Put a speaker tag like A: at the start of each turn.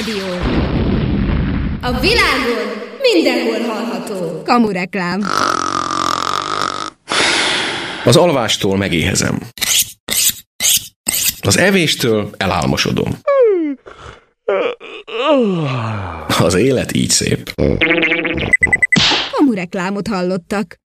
A: Rádió. A világon mindenhol hallható. Kamureklám.
B: Az alvástól megéhezem. Az evéstől elálmosodom. Az élet így szép.
A: Kamureklámot hallottak.